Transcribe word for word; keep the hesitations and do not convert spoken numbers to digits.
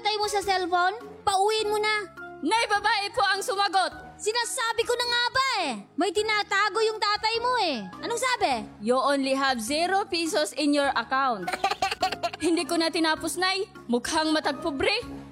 tatay mo sa cellphone? Pauwiin mo na. Nay, babae po ang sumagot. Sinasabi ko na nga ba eh. May tinatago yung tatay mo eh. Anong sabi? You only have zero pesos in your account. Hindi ko na tinapos, Nay. Mukhang matagpobre.